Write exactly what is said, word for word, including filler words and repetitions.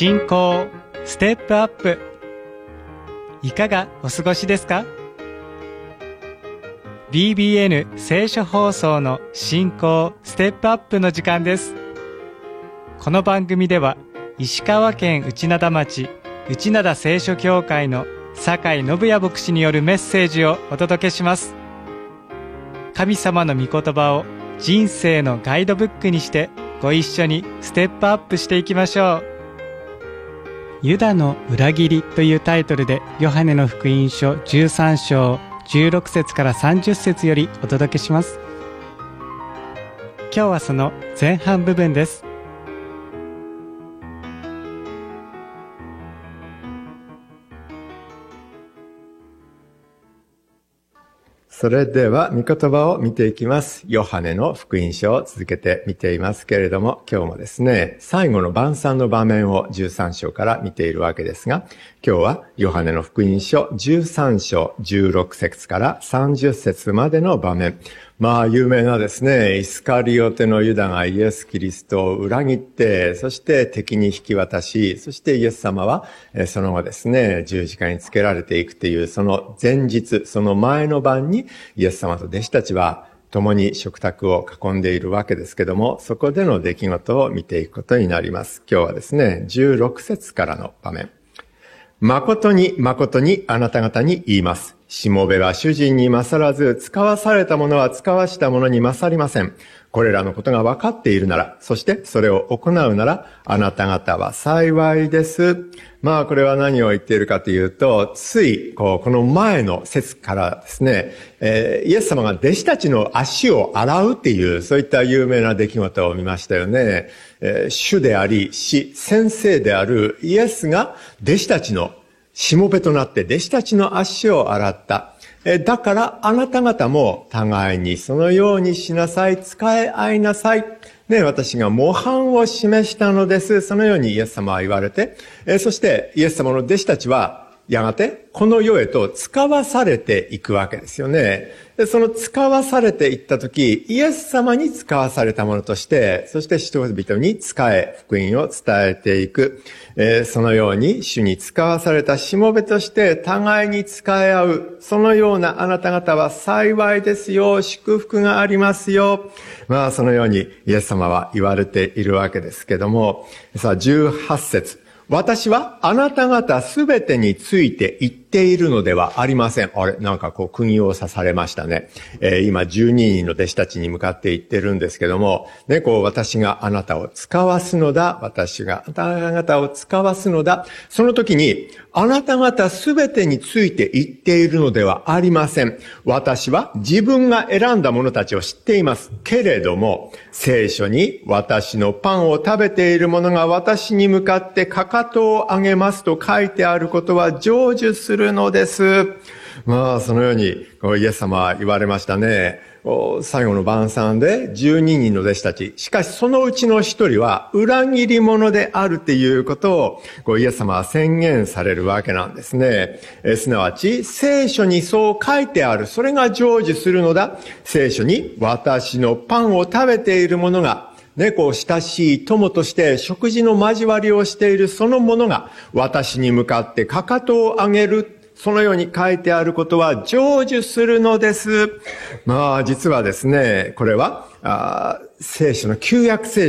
信仰ステップアップ。いかがお過ごしですか？ ビービーエヌ 聖書放送の信仰ステップアップの時間です。この番組では石川県内灘町内灘聖書協会の酒井信也牧師によるメッセージをお届けします。神様の御言葉を人生のガイドブックにしてご一緒にステップアップしていきましょう。ユダの裏切りというタイトルでヨハネの福音書じゅうさん章じゅうろく節からさんじゅう節よりお届けします。今日はその前半部分です。 それでは、御言葉を見ていきます。ヨハネの福音書を続けて見ていますけれども、今日もですね、最後の晩餐の場面をじゅうさん章から見ているわけですが、今日はヨハネの福音書じゅうさん章じゅうろく節からさんじゅう節までの場面。まあ、有名なですね、イスカリオテのユダがイエス・キリストを裏切って、そして敵に引き渡し、そしてイエス様は、その後ですね、十字架につけられていくという、その前日、その前の晩に、イエス様と弟子たちは共に食卓を囲んでいるわけですけども、そこでの出来事を見ていくことになります。今日はですね、じゅうろく節からの場面。誠に誠にあなた方に言います。しもべは主人に勝らず、使わされたものは使わしたものに勝りません。これらのことが分かっているなら、そしてそれを行うなら、あなた方は幸いです。まあ、これは何を言っているかというと、つい、こう、この前の節からですね、えー、イエス様が弟子たちの足を洗うっていう、そういった有名な出来事を見ましたよね。えー、主であり、師、先生であるイエスが弟子たちのしもべとなって弟子たちの足を洗った。だからあなた方も互いにそのようにしなさい、使い合いなさい。ね、私が模範を示したのです。そのようにイエス様は言われて、そしてイエス様の弟子たちはやがてこの世へと使わされていくわけですよね。で、その使わされていったとき、イエス様に使わされたものとして、そして人々に仕え、福音を伝えていく。えー、そのように主に使わされたしもべとして互いに仕え合う。そのようなあなた方は幸いですよ。祝福がありますよ。まあそのようにイエス様は言われているわけですけども、さあじゅうはち節。私はあなた方すべてについて言っているのではありません。あれ、なんかこう釘を刺されましたね。えー、今じゅうににんの弟子たちに向かって言ってるんですけども、ね、こう私があなたを使わすのだ。私があなた方を使わすのだ。その時に、あなた方すべてについて言っているのではありません。私は自分が選んだ者たちを知っています。けれども、聖書に私のパンを食べている者が私に向かってかかとを上げますと書いてあることは成就するのです。まあ、そのようにイエス様は言われましたね。最後の晩餐でじゅうににんの弟子たち。しかしそのうちの一人は裏切り者であるということをイエス様は宣言されるわけなんですね。えすなわち聖書にそう書いてある。それが成就するのだ。聖書に私のパンを食べている者がね、こう親しい友として食事の交わりをしているその者が私に向かってかかとを上げる。そのように書いてあることは成就するのです。まあ実はですね、これはあ聖書の旧約聖